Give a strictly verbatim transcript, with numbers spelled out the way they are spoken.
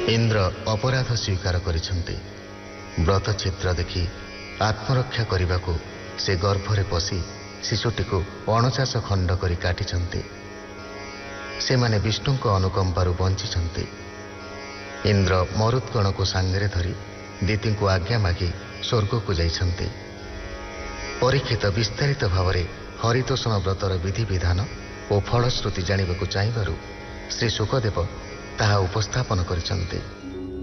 ଇନ୍ଦ୍ର ଅପରାଧ ସ୍ୱୀକାର କରିଛନ୍ତି। ବ୍ରତ ଛିଦ୍ର ଦେଖି ଆତ୍ମରକ୍ଷା କରିବାକୁ ସେ ଗର୍ଭରେ ପଶି ଶିଶୁଟିକୁ ଅଣଚାଶ ଖଣ୍ଡ କରି କାଟିଛନ୍ତି। ସେମାନେ ବିଷ୍ଣୁଙ୍କ ଅନୁକମ୍ପାରୁ ବଞ୍ଚିଛନ୍ତି। ଇନ୍ଦ୍ର ମରୁତ୍ଗଣକୁ ସାଙ୍ଗରେ ଧରି ଦିତିଙ୍କୁ ଆଜ୍ଞା ମାଗି ସ୍ୱର୍ଗକୁ ଯାଇଛନ୍ତି। ପରୀକ୍ଷିତ ବିସ୍ତାରିତ ଭାବରେ ହରିତୋଷଣ ବ୍ରତର ବିଧିବିଧାନ ଓ ଫଳଶ୍ରୁତି ଜାଣିବାକୁ ଚାହିଁବାରୁ ଶ୍ରୀ ଶୁକଦେବ ତାହା ଉପସ୍ଥାପନ କରିଛନ୍ତି।